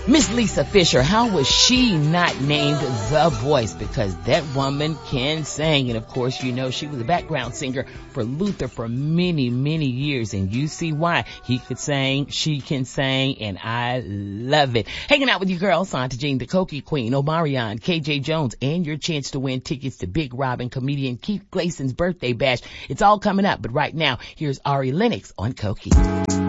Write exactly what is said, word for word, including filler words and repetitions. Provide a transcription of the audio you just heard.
Miss Lisa Fisher, how was she not named The Voice? Because that woman can sing. And of course, you know, she was a background singer for Luther for many, many years. And you see why. He could sing, she can sing, and I love it. Hanging out with you girls, Santa Jean, the Cokie Queen, Omarion, K J Jones, and your chance to win tickets to Big Robin comedian Keith Glasson's birthday bash. It's all coming up, but right now, here's Ari Lennox on Cokie.